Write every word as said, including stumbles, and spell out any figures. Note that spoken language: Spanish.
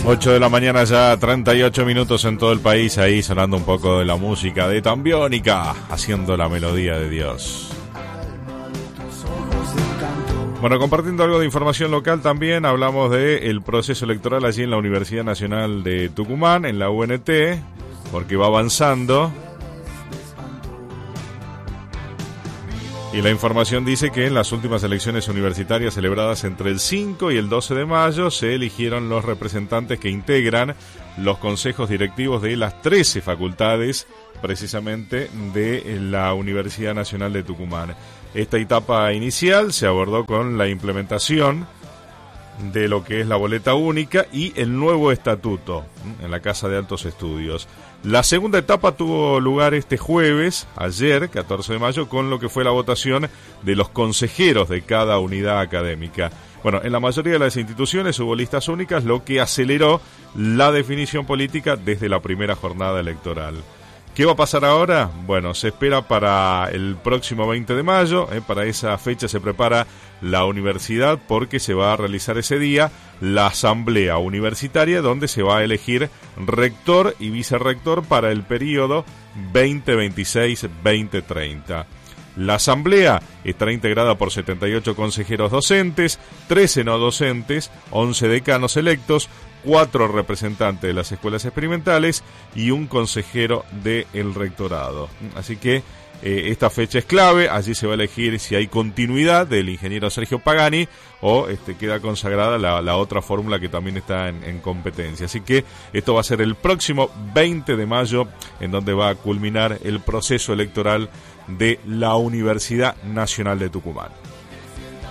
ocho de la mañana ya, treinta y ocho minutos en todo el país, ahí sonando un poco de la música de Tambiónica, haciendo la melodía de Dios. Bueno, compartiendo algo de información local también, hablamos del proceso electoral allí en la Universidad Nacional de Tucumán, en la U N T, porque va avanzando. Y la información dice que en las últimas elecciones universitarias celebradas entre el cinco y el doce de mayo se eligieron los representantes que integran los consejos directivos de las trece facultades, precisamente de la Universidad Nacional de Tucumán. Esta etapa inicial se abordó con la implementación de lo que es la boleta única y el nuevo estatuto en la Casa de Altos Estudios. La segunda etapa tuvo lugar este jueves, ayer, catorce de mayo, con lo que fue la votación de los consejeros de cada unidad académica. Bueno, en la mayoría de las instituciones hubo listas únicas, lo que aceleró la definición política desde la primera jornada electoral. ¿Qué va a pasar ahora? Bueno, se espera para el próximo veinte de mayo, eh, para esa fecha se prepara la universidad porque se va a realizar ese día la asamblea universitaria donde se va a elegir rector y vicerrector para el periodo veinte veintiséis veinte treinta. La asamblea estará integrada por setenta y ocho consejeros docentes, trece no docentes, once decanos electos, cuatro representantes de las escuelas experimentales y un consejero del rectorado. Así que eh, esta fecha es clave, allí se va a elegir si hay continuidad del ingeniero Sergio Pagani o este, queda consagrada la, la otra fórmula que también está en, en competencia. Así que esto va a ser el próximo veinte de mayo, en donde va a culminar el proceso electoral de la Universidad Nacional de Tucumán.